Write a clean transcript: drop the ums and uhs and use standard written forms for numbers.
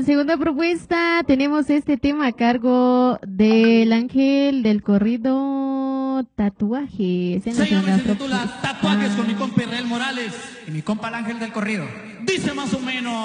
Segunda propuesta, tenemos este tema a cargo del Ángel del Corrido Tatuajes. En la Señor, segunda se titula propuesta. Tatuajes con mi compa Israel Morales Y mi compa el Ángel del Corrido. dice más o menos.